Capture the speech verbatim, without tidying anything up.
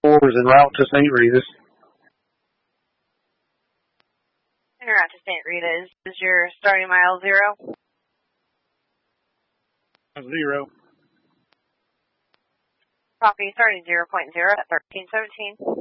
four is en route to Saint Rita's. En route to Saint Rita's. Is your starting mile zero? Zero. Copy, starting zero point zero at thirteen seventeen.